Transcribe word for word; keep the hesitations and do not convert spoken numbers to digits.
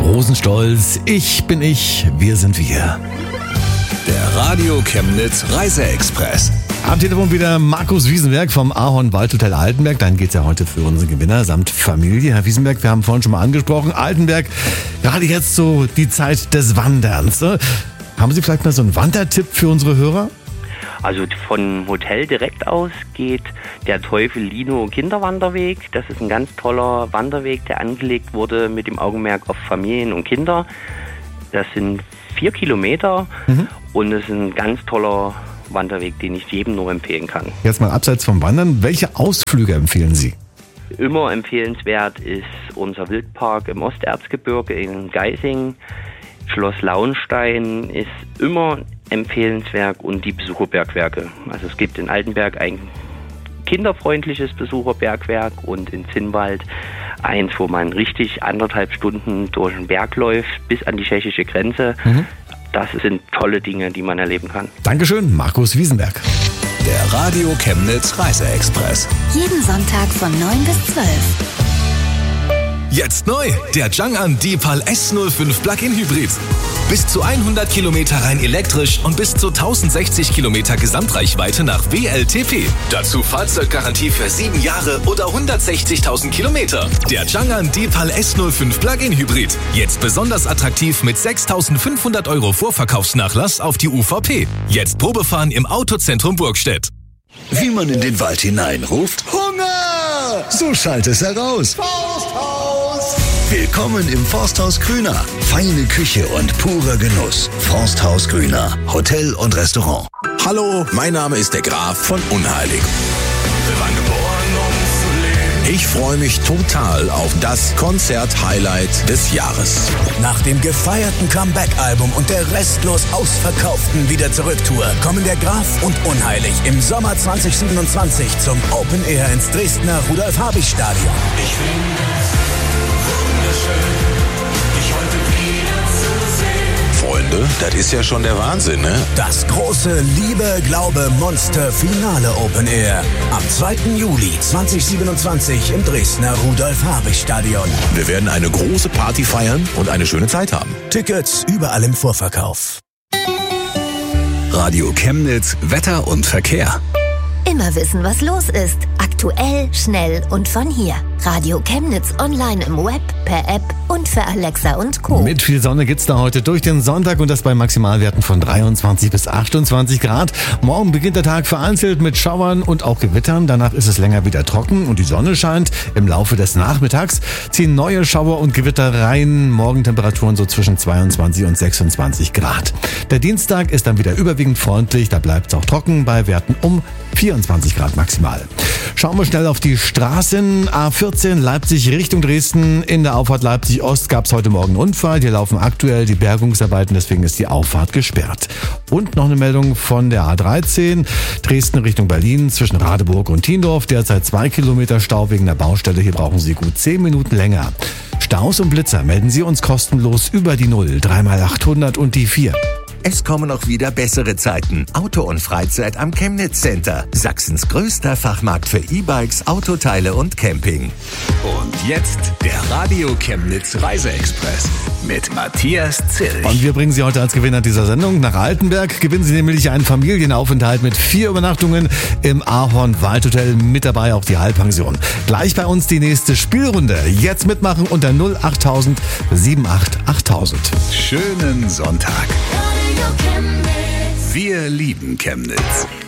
Rosenstolz. Ich bin ich, wir sind wir. Der Radio Chemnitz Reiseexpress. Am Telefon wieder Markus Wiesenberg vom Ahorn Waldhotel Altenberg. Dann geht's ja heute für unsere Gewinner samt Familie. Herr Wiesenberg, wir haben vorhin schon mal angesprochen, Altenberg, gerade jetzt so die Zeit des Wanderns. Ne? Haben Sie vielleicht mal so einen Wandertipp für unsere Hörer? Also vom Hotel direkt aus geht der Teufel-Lino Kinderwanderweg. Das ist ein ganz toller Wanderweg, der angelegt wurde mit dem Augenmerk auf Familien und Kinder. Das sind vier Kilometer mhm. und es ist ein ganz toller Wanderweg, den ich jedem nur empfehlen kann. Jetzt mal abseits vom Wandern, welche Ausflüge empfehlen Sie? Immer empfehlenswert ist unser Wildpark im Osterzgebirge in Geising. Schloss Launstein ist immer empfehlenswert und die Besucherbergwerke. Also es gibt in Altenberg ein kinderfreundliches Besucherbergwerk und in Zinnwald eins, wo man richtig anderthalb Stunden durch den Berg läuft bis an die tschechische Grenze. Mhm. Das sind tolle Dinge, die man erleben kann. Dankeschön, Markus Wiesenberg. Der Radio Chemnitz Reiseexpress. Jeden Sonntag von neun bis zwölf. Jetzt neu, der Chang'an Deepal S null fünf Plug-in Hybrid. Bis zu hundert Kilometer rein elektrisch und bis zu tausendsechzig Kilometer Gesamtreichweite nach W L T P. Dazu Fahrzeuggarantie für sieben Jahre oder hundertsechzigtausend Kilometer. Der Chang'an Deepal S null fünf Plug-in Hybrid. Jetzt besonders attraktiv mit sechstausendfünfhundert Euro Vorverkaufsnachlass auf die U V P. Jetzt Probefahren im Autozentrum Burgstedt. Wie man in den Wald hineinruft: Hunger! So schallt es heraus. Forsthaus! Willkommen im Forsthaus Grüner. Feine Küche und purer Genuss. Forsthaus Grüner. Hotel und Restaurant. Hallo, mein Name ist der Graf von Unheilig. Wir waren geboren, um zu leben. Ich freue mich total auf das Konzert-Highlight des Jahres. Nach dem gefeierten Comeback-Album und der restlos ausverkauften Wieder-Zurück-Tour kommen der Graf und Unheilig im Sommer zwanzig siebenundzwanzig zum Open Air ins Dresdner Rudolf-Habich-Stadion. Ich finde es wunderschön, dich heute wieder zu sehen. Freunde, das ist ja schon der Wahnsinn, ne? Das große Liebe, Glaube, Monster Finale Open Air am zweiten Juli zweitausendsiebenundzwanzig im Dresdner Rudolf-Habich-Stadion. Wir werden eine große Party feiern und eine schöne Zeit haben. Tickets überall im Vorverkauf. Radio Chemnitz, Wetter und Verkehr. Immer wissen, was los ist. Aktuell, schnell und von hier. Radio Chemnitz online im Web, per App und für Alexa und Co. Mit viel Sonne geht's da heute durch den Sonntag und das bei Maximalwerten von dreiundzwanzig bis achtundzwanzig Grad. Morgen beginnt der Tag vereinzelt mit Schauern und auch Gewittern. Danach ist es länger wieder trocken und die Sonne scheint. Im Laufe des Nachmittags ziehen neue Schauer und Gewitter rein. Morgentemperaturen so zwischen zweiundzwanzig und sechsundzwanzig Grad. Der Dienstag ist dann wieder überwiegend freundlich. Da bleibt es auch trocken bei Werten um vierundzwanzig Grad maximal. Schauen wir schnell auf die Straßen. A vierzehn Leipzig Richtung Dresden. In der Auffahrt Leipzig Ost gab es heute Morgen einen Unfall. Hier laufen aktuell die Bergungsarbeiten, deswegen ist die Auffahrt gesperrt. Und noch eine Meldung von der A dreizehn. Dresden Richtung Berlin zwischen Radeburg und Tiendorf. Derzeit zwei Kilometer Stau wegen der Baustelle. Hier brauchen Sie gut zehn Minuten länger. Staus und Blitzer melden Sie uns kostenlos über die null dreimal achthundert und die vier. Es kommen auch wieder bessere Zeiten. Auto und Freizeit am Chemnitz Center. Sachsens größter Fachmarkt für E-Bikes, Autoteile und Camping. Und jetzt der Radio Chemnitz Reiseexpress mit Matthias Zilch. Und wir bringen Sie heute als Gewinner dieser Sendung nach Altenberg. Gewinnen Sie nämlich einen Familienaufenthalt mit vier Übernachtungen im Ahorn Waldhotel. Mit dabei auch die Halbpension. Gleich bei uns die nächste Spielrunde. Jetzt mitmachen unter null achttausend achtundsiebzig achttausend. Schönen Sonntag. Wir lieben Chemnitz.